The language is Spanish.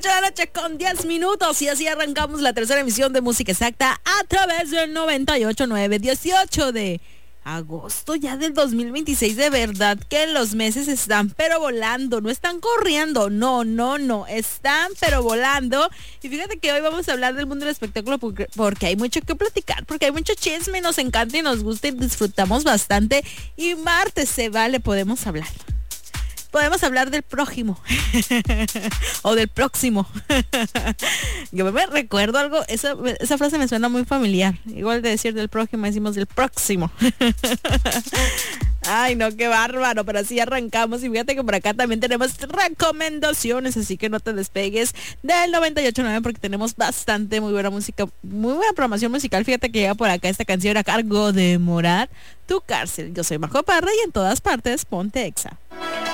8 de la noche con 10 minutos y así arrancamos la tercera emisión de Música Exacta a través del 98.9, 18 de agosto ya del 2026. De verdad que los meses están pero volando, no están corriendo, no, están pero volando. Y fíjate que hoy vamos a hablar del mundo del espectáculo porque hay mucho que platicar, porque hay mucho chisme, nos encanta y nos gusta y disfrutamos bastante. Y martes se vale, podemos hablar del prójimo o del próximo. Yo me recuerdo algo, esa frase me suena muy familiar. Igual de decir del prójimo, decimos del próximo. Ay, no, qué bárbaro, pero así arrancamos. Y fíjate que por acá también tenemos recomendaciones, así que no te despegues del 98.9 porque tenemos bastante muy buena música, muy buena programación musical. Fíjate que llega por acá esta canción a cargo de Morat, Tu Cárcel. Yo soy Majo Parra y en todas partes ponte Exa.